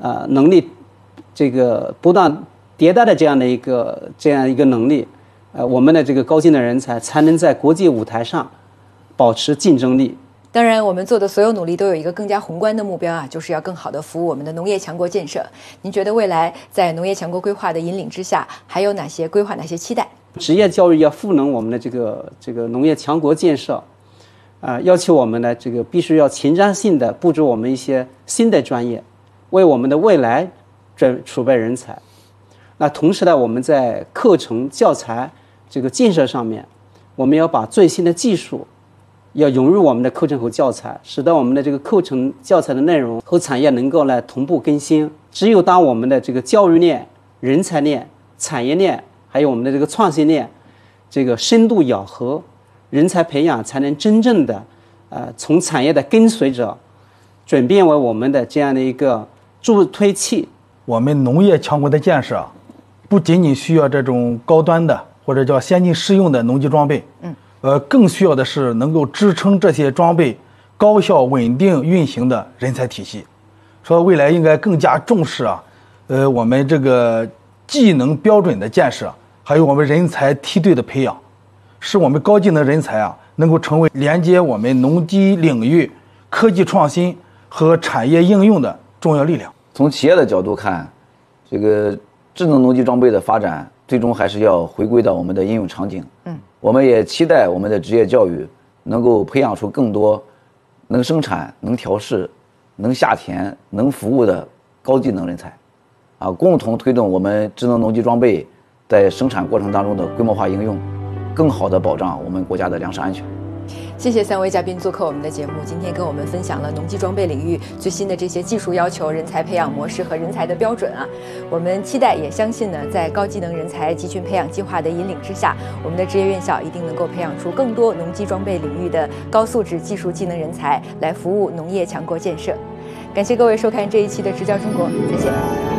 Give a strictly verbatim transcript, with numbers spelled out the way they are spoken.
呃能力这个不断迭代的这样的一个这样一个能力，呃，我们的这个高技能人才才能在国际舞台上保持竞争力。 当然，我们做的所有努力都有一个更加宏观的目标啊，就是要更好的服务我们的农业强国建设。您觉得未来在农业强国规划的引领之下，还有哪些规划、哪些期待？ 职业教育要赋能我们的这个这个农业强国建设，啊、呃，要求我们呢这个必须要前瞻性的布置我们一些新的专业，为我们的未来准储备人才。那同时呢，我们在课程教材这个建设上面，我们要把最新的技术要融入我们的课程和教材，使得我们的这个课程教材的内容和产业能够来同步更新。只有当我们的这个教育链、人才链、产业链，还有我们的这个创新链，这个深度咬合，人才培养才能真正的，呃，从产业的跟随者，转变为我们的这样的一个助推器。 我们农业强国的建设，不仅仅需要这种高端的或者叫先进适用的农机装备，嗯。呃，更需要的是能够支撑这些装备高效稳定运行的人才体系。说未来应该更加重视啊，呃，我们这个技能标准的建设，还有我们人才梯队的培养，使我们高技能人才啊能够成为连接我们农机领域科技创新和产业应用的重要力量。 从企业的角度看，这个智能农机装备的发展，最终还是要回归到我们的应用场景。嗯。我们也期待我们的职业教育能够培养出更多能生产、能调试、能下田、能服务的高技能人才，啊，共同推动我们智能农机装备在生产过程当中的规模化应用，更好地保障我们国家的粮食安全。 谢谢三位嘉宾做客我们的节目，今天跟我们分享了农机装备领域最新的这些技术要求、人才培养模式和人才的标准啊。我们期待也相信呢，在高技能人才集群培养计划的引领之下，我们的职业院校一定能够培养出更多农机装备领域的高素质技术技能人才，来服务农业强国建设。感谢各位收看这一期的直教中国，再见。